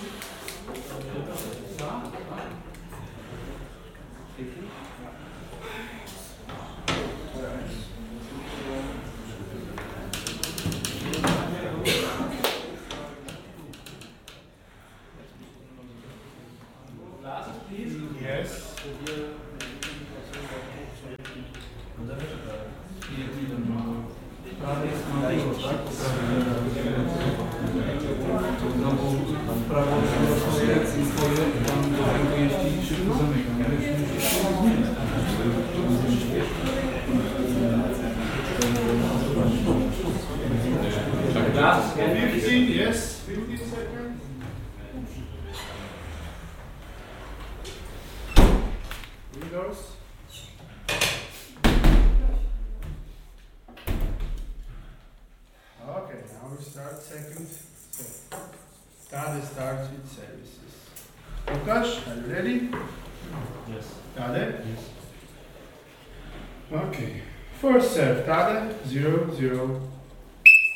Yes. Prawo selekcji swoje, tam znajdujesz ci szybko zamykam. Last 15, yes, 15 seconds. Windows. Okay, now we start second set. Tade starts with services. Łukasz, are you ready? Yes. Tade? Yes. Okay. First serve, Tade, 0-0.